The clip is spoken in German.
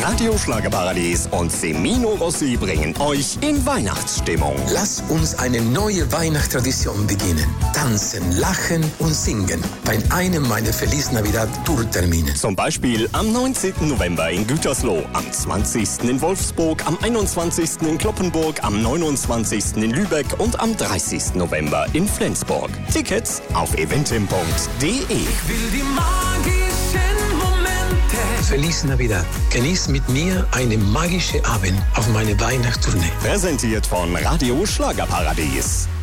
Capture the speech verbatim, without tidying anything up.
Radio Schlagerparadies und Semino Rossi bringen euch in Weihnachtsstimmung. Lass uns eine neue Weihnachtstradition beginnen. Tanzen, lachen und singen bei einem meiner Feliz Navidad Tourtermine. Zum Beispiel am neunzehnten November in Gütersloh, am zwanzigsten in Wolfsburg, am einundzwanzigsten in Cloppenburg, am neunundzwanzigsten in Lübeck und am dreißigsten November in Flensburg. Tickets auf eventim punkt de. Ich will die magischen Momente. Feliz Navidad. Genieß mit mir einen magischen Abend auf meine Weihnachtstournee. Präsentiert von Radio Schlagerparadies.